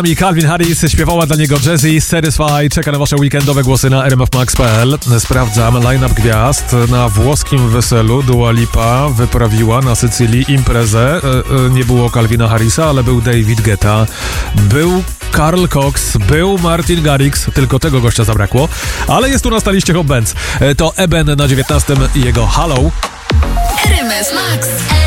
Calvin Harris śpiewała dla niego Jazzy, Satisfy. Czeka na wasze weekendowe głosy na rmfmax.pl. Sprawdzam line-up gwiazd. Na włoskim weselu Dua Lipa wyprawiła na Sycylii imprezę. Nie było Calvina Harrisa, ale był David Guetta, był Carl Cox, był Martin Garrix, tylko tego gościa zabrakło. Ale jest tu na liście Hot Bands. To Eben na 19 i jego Hello. RMF Max.